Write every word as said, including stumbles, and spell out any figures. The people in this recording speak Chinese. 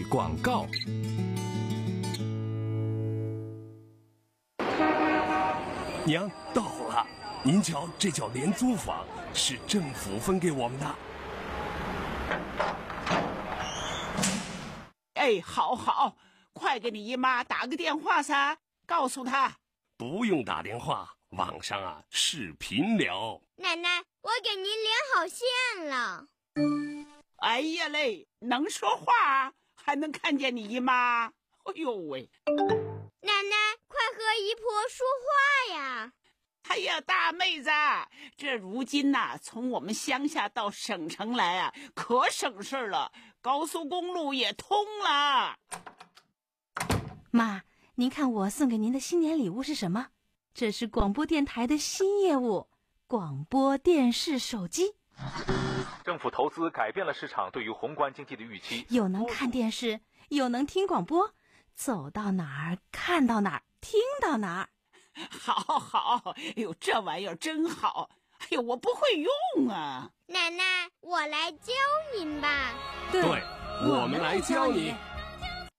广告。娘，到了，您瞧，这叫廉租房，是政府分给我们的。 哎，好好，快给你姨妈打个电话噻，告诉她。 不用打电话，网上啊视频聊。 奶奶，我给您连好线了。 哎呀嘞，能说话还能看见你姨妈，哎呦喂！ 奶奶，快和姨婆说话呀！ 哎呀，大妹子，这如今呐、啊，从我们乡下到省城来啊，可省事了，高速公路也通了。 妈，您看我送给您的新年礼物是什么？这是广播电台的新业务——广播电视手机。 政府投资改变了市场对于宏观经济的预期， 又能看电视，又能听广播，走到哪儿看到哪儿，听到哪儿。 好好，哎呦，这玩意儿真好！哎呦，我不会用啊。 奶奶，我来教您吧。 对， 对，我们来教你。